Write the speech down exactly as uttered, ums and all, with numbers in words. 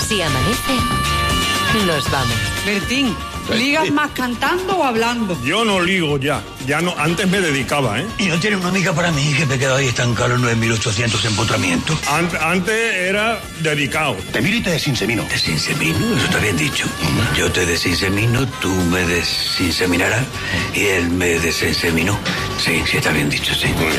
Si amanece, nos vamos. Bertín, ¿ligas más cantando o hablando? Yo no ligo ya. Ya no, antes me dedicaba, ¿eh? ¿Y no tiene una amiga para mí que me he quedado ahí estancado en nueve mil ochocientos empotramientos? Ant, antes era dedicado. Te miro y te desinsemino. ¿Te desinsemino? Eso está bien dicho. Yo te desinsemino, tú me desinseminarás y él me desinseminó. Sí, sí está bien dicho, sí.